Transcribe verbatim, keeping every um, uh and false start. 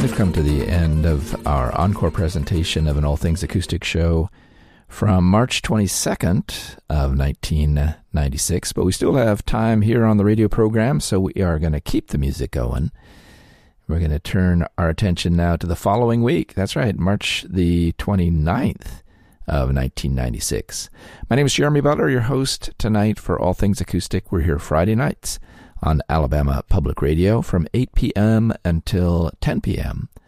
We've come to the end of our encore presentation of an All Things Acoustic show from March twenty-second of nineteen ninety-six, but we still have time here on the radio program, so we are going to keep the music going. We're going to turn our attention now to the following week. That's right, March the twenty-ninth of nineteen ninety-six. My name is Jeremy Butler, your host tonight for All Things Acoustic. We're here Friday nights on Alabama Public Radio from eight p.m. until ten p.m.